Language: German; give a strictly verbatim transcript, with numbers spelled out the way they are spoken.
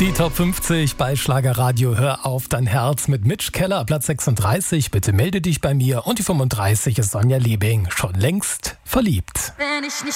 Die Top fünfzig bei Schlagerradio Hör auf dein Herz mit Mitch Keller, Platz sechsunddreißig, bitte melde dich bei mir. Und die fünfunddreißig ist Sonja Liebing, schon längst verliebt. Wenn ich nicht